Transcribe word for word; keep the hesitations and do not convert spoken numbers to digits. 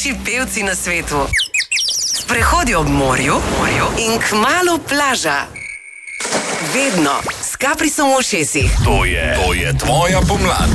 najboljši pevci na svetu. Sprehodi ob morju in kmalu plaža. Vedno s Caprisom v ušesih. To je, to je tvoja pomlad.